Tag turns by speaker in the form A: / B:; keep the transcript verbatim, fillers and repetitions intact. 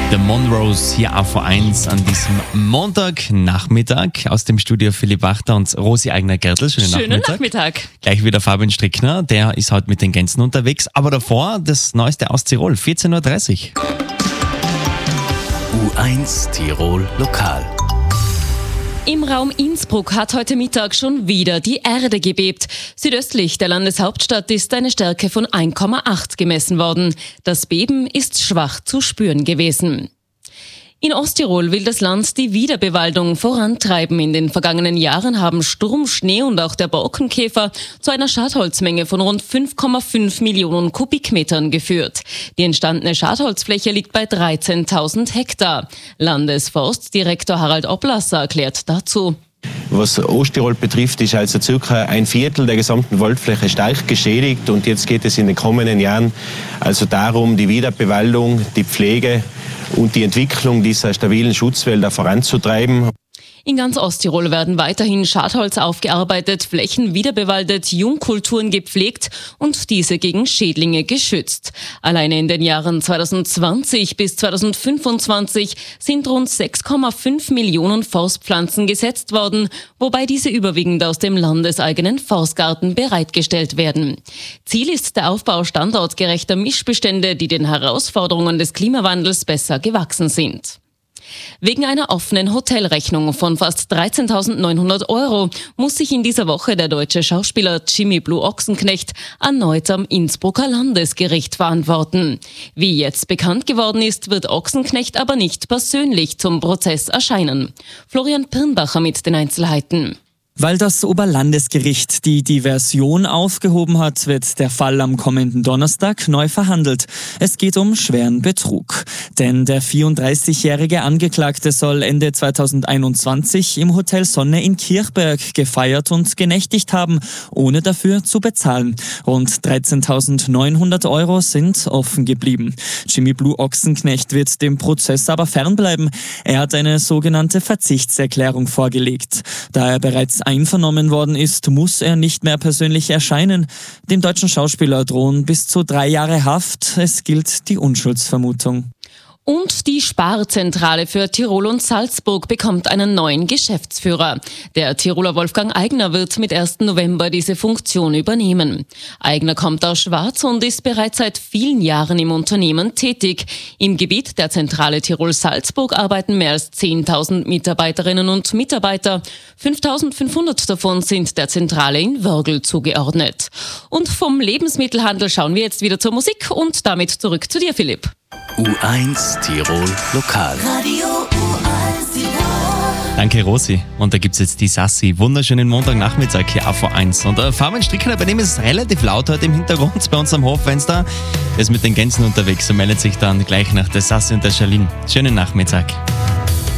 A: The Monroes hier A V eins an diesem Montagnachmittag. Aus dem Studio Philipp Wachter und Rosi Eigner-Gertl. Schönen,
B: Schönen
A: Nachmittag.
B: Nachmittag.
A: Gleich wieder Fabian Strickner, der ist heute mit den Gänsen unterwegs. Aber davor das Neueste aus Tirol, vierzehn Uhr dreißig.
C: U eins Tirol Lokal.
B: Im Raum Innsbruck hat heute Mittag schon wieder die Erde gebebt. Südöstlich der Landeshauptstadt ist eine Stärke von eins Komma acht gemessen worden. Das Beben ist schwach zu spüren gewesen. In Osttirol will das Land die Wiederbewaldung vorantreiben. In den vergangenen Jahren haben Sturm, Schnee und auch der Borkenkäfer zu einer Schadholzmenge von rund fünf Komma fünf Millionen Kubikmetern geführt. Die entstandene Schadholzfläche liegt bei dreizehntausend Hektar. Landesforstdirektor Harald Oblasser erklärt dazu.
D: Was Osttirol betrifft, ist also circa ein Viertel der gesamten Waldfläche stark geschädigt und jetzt geht es in den kommenden Jahren also darum, die Wiederbewaldung, die Pflege und die Entwicklung dieser stabilen Schutzwälder voranzutreiben.
B: In ganz Osttirol werden weiterhin Schadholz aufgearbeitet, Flächen wiederbewaldet, Jungkulturen gepflegt und diese gegen Schädlinge geschützt. Alleine in den Jahren zweitausendzwanzig bis zweitausendfünfundzwanzig sind rund sechs Komma fünf Millionen Forstpflanzen gesetzt worden, wobei diese überwiegend aus dem landeseigenen Forstgarten bereitgestellt werden. Ziel ist der Aufbau standortgerechter Mischbestände, die den Herausforderungen des Klimawandels besser gewachsen sind. Wegen einer offenen Hotelrechnung von fast dreizehntausendneunhundert Euro muss sich in dieser Woche der deutsche Schauspieler Jimmy Blue Ochsenknecht erneut am Innsbrucker Landesgericht verantworten. Wie jetzt bekannt geworden ist, wird Ochsenknecht aber nicht persönlich zum Prozess erscheinen. Florian Pirnbacher mit den Einzelheiten.
E: Weil das Oberlandesgericht die Diversion aufgehoben hat, wird der Fall am kommenden Donnerstag neu verhandelt. Es geht um schweren Betrug. Denn der vierunddreißigjährige Angeklagte soll Ende zweitausendeinundzwanzig im Hotel Sonne in Kirchberg gefeiert und genächtigt haben, ohne dafür zu bezahlen. Rund dreizehntausendneunhundert Euro sind offen geblieben. Jimmy Blue Ochsenknecht wird dem Prozess aber fernbleiben. Er hat eine sogenannte Verzichtserklärung vorgelegt. Da er bereits einvernommen worden ist, muss er nicht mehr persönlich erscheinen. Dem deutschen Schauspieler drohen bis zu drei Jahre Haft. Es gilt die Unschuldsvermutung.
B: Und die Sparzentrale für Tirol und Salzburg bekommt einen neuen Geschäftsführer. Der Tiroler Wolfgang Eigner wird mit ersten November diese Funktion übernehmen. Eigner kommt aus Schwarz und ist bereits seit vielen Jahren im Unternehmen tätig. Im Gebiet der Zentrale Tirol-Salzburg arbeiten mehr als zehntausend Mitarbeiterinnen und Mitarbeiter. fünftausendfünfhundert davon sind der Zentrale in Wörgl zugeordnet. Und vom Lebensmittelhandel schauen wir jetzt wieder zur Musik und damit zurück zu dir, Philipp.
C: U eins Tirol Lokal.
F: Radio U eins Tirol.
A: Danke, Rosi. Und da gibt's jetzt die Sassi. Wunderschönen Montagnachmittag hier A V eins. Und äh, Fabian Strickner, bei dem ist es relativ laut heute im Hintergrund bei uns am Hoffenster. Er ist mit den Gänsen unterwegs und meldet sich dann gleich nach der Sassi und der Charlene. Schönen Nachmittag.